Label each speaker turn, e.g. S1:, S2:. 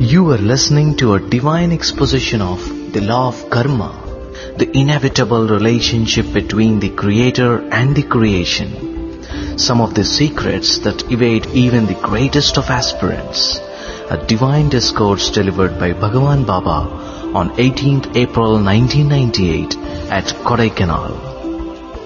S1: You are listening to a divine exposition of the law of karma, the inevitable relationship between the creator and the creation. Some of the secrets that evade even the greatest of aspirants. A divine discourse delivered by Bhagavan Baba on 18th April 1998 at Kodaikanal.